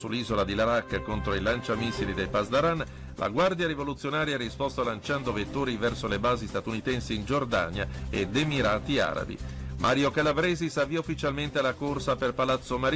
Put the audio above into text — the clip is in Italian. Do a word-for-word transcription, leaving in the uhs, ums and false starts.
Sull'isola di Larak contro i lanciamissili dei Pasdaran, la Guardia Rivoluzionaria ha risposto lanciando vettori verso le basi statunitensi in Giordania ed Emirati Arabi. Mario Calabresi si avvia ufficialmente alla corsa per Palazzo Marino.